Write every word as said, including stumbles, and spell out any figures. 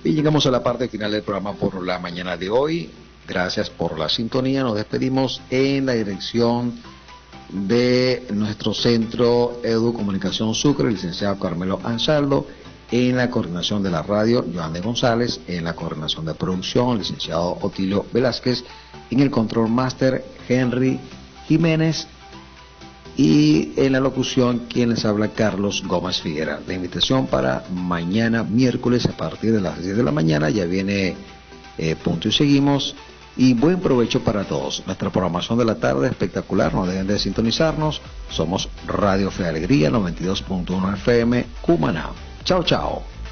Y llegamos a la parte final del programa por la mañana de hoy. Gracias por la sintonía. Nos despedimos en la dirección de nuestro centro Edu Comunicación Sucre, el licenciado Carmelo Ansaldo. En la coordinación de la radio, Joan de González. En la coordinación de producción, el licenciado Otilio Velázquez. En el control máster, Henry Jiménez. Y en la locución, quien les habla, Carlos Gómez Figuera. La invitación para mañana, miércoles, a partir de las diez de la mañana, ya viene eh, Punto y Seguimos. Y buen provecho para todos. Nuestra programación de la tarde espectacular, no dejen de sintonizarnos. Somos Radio Fe y Alegría, noventa y dos punto uno F M, Cumaná. Chao, chao.